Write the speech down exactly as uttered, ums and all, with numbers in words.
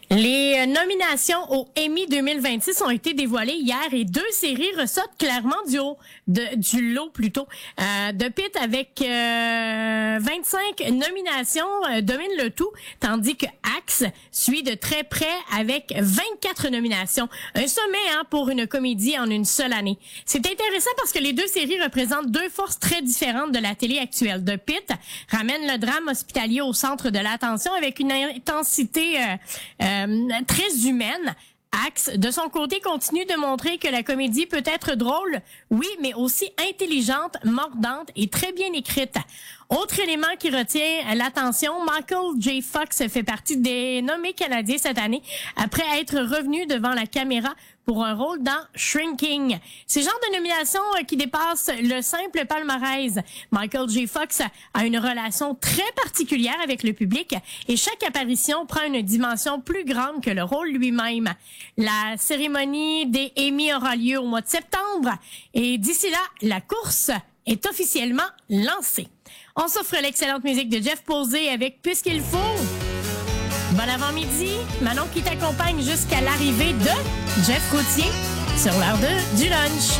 Les nominations au Emmy deux mille vingt-six ont été dévoilées hier et deux séries ressortent clairement du haut, de, du lot plutôt. Euh, The Pitt avec euh, vingt-cinq nominations euh, domine le tout, tandis que Axe suit de très près avec vingt-quatre nominations. Un sommet hein, pour une comédie en une seule année. C'est intéressant parce que les deux séries représentent deux forces très différentes de la télé actuelle. The Pitt ramène le drame hospitalier au centre de l'attention avec une intensité euh, euh, très humaine. Axe, de son côté, continue de montrer que la comédie peut être drôle, oui, mais aussi intelligente, mordante et très bien écrite. Autre élément qui retient l'attention, Michael J. Fox fait partie des nommés canadiens cette année après être revenu devant la caméra pour un rôle dans Shrinking. C'est le genre de nomination qui dépasse le simple palmarès. Michael J. Fox a une relation très particulière avec le public et chaque apparition prend une dimension plus grande que le rôle lui-même. La cérémonie des Emmy aura lieu au mois de septembre et d'ici là, la course est officiellement lancée. On s'offre l'excellente musique de Jeff Posey avec Puisqu'il faut. Bon avant-midi, Manon qui t'accompagne jusqu'à l'arrivée de Jeff Routier sur l'heure de du lunch.